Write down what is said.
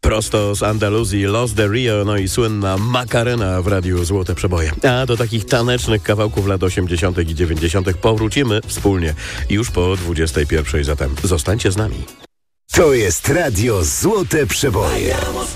Prosto z Andaluzji Los de Rio, no i słynna Macarena w radiu Złote Przeboje. A do takich tanecznych kawałków lat 80. i 90. powrócimy wspólnie już po 21. Zatem zostańcie z nami. To jest radio Złote Przeboje.